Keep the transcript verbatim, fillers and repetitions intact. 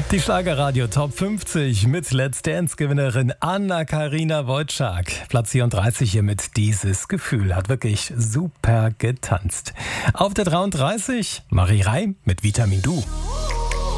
Die Schlagerradio Top fünfzig mit Let's Dance-Gewinnerin Anna-Karina Wojcik. Platz vierunddreißig hier mit Dieses Gefühl. Hat wirklich super getanzt. Auf der dreiunddreißig Marie Reim mit Vitamin Du.